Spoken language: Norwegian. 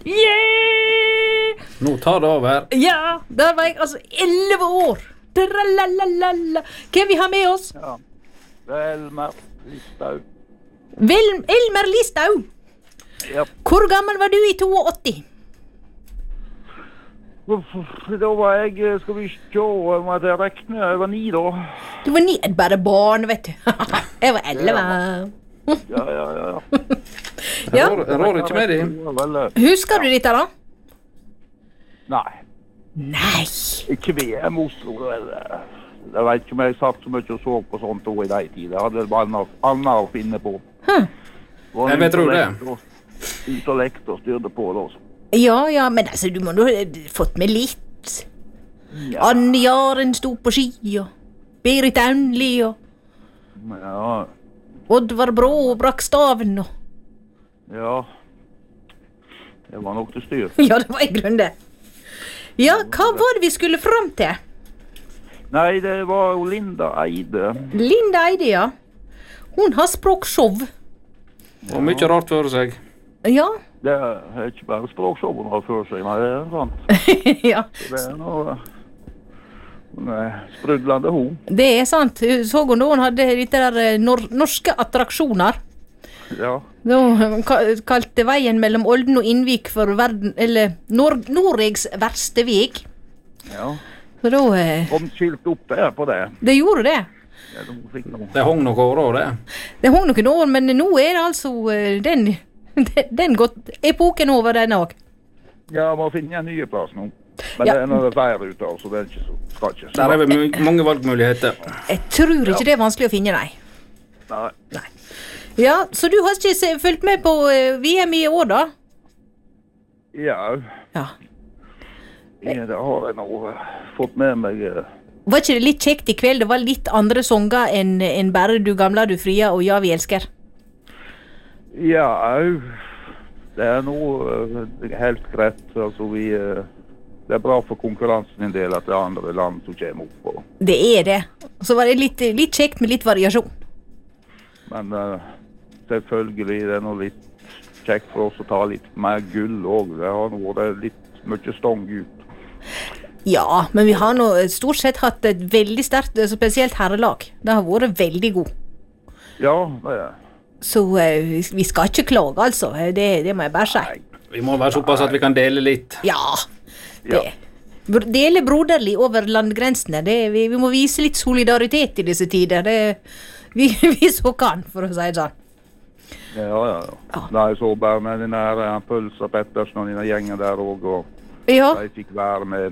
Yeah! Nå tar det over. Ja, der var jeg altså 11 år. Dralalalala. Hvem vi har med oss? Ja. Det er Elmer Listhaug. Elmer Listhaug. Ja. Hvor gammel var du i 82? Da var jeg, skal vi se, måtte jeg rekne, jeg var 9 da. Du var 9, bare barn, vet du. Jeg var 11. Ja. Ja. Jeg rår ikke med dem. Husker du dette da? Nei, Nei. ikke VM Oslo. Jeg vet ikke om jeg satt så mye og så på sånt da i de tider. Jeg hadde bare annet å finne på. Jeg vet tro det. Ut og lekte og styrte på det også. Ja, men altså, du må nå fått med litt. Ja. Anne Jaren sto på ski, og Berit Aunli, og Ja, Oddvar Brå brakk staven, og ja. Det var nok til styr. ja, det var i grunnen det. Ja, hva var det vi skulle fram til? Nei, det var jo Linda Eide. Linda Eide, ja. Hun har språkshow. Og mye rart for seg. Ja, Det er ikke bare språkshow hun har for seg, men det er sant. ja. Det er noe... Hun er sprudlende hun. Det er sant. Så hun da hun hadde dette der norske attraksjoner. Ja. Da kalte veien mellom Olden og Innvik for verden, eller Norges verste veg. Ja. Så da Kom skilt opp der på det. det gjorde det. Ja, de fikk noe. Det hong noe år, det. Det hong noen år, men nå er det altså den gått epoken over den òg. Ja, må finne en ny plass nå. Men Ja. det er noe vær ute av, så det er ikke så, skal ikke så. Der er vel mange valgmuligheter. Jeg tror ikke det er vanskelig å finne, nei. Nei. Ja, så du har ikke fulgt med på VM i år, da? Ja, Ja. det har jeg nå fått med meg. Var ikke det litt kjekt i kveld? Det var litt andre sanger enn bare Du gamla, du fria og Ja, vi elsker. Ja, det er noe helt greit. Altså, det er bra for konkurransen en del at det er andre land som kommer opp. Det er det. Så var det litt kjekt med litt variasjon. Men selvfølgelig det er noe litt kjekt for oss å ta litt mer gull også. Det har nå vært litt mye stong ut. Ja, men vi har nå stort sett hatt et veldig sterkt, spesielt herrelag. Det har vært veldig god. Ja, det er. Så vi skal ikke klage, altså. Det må jeg bare si. Vi må være såpass at vi kan dele litt. Ja. Ja. Dele broderlig over landgrensene. Vi må vise litt solidaritet i disse tider. Vi så kan, for å si det sånn. Ja. Nei, så bare med den der Pølsa Pettersen og den gjengen der også, og Ja. de fikk være med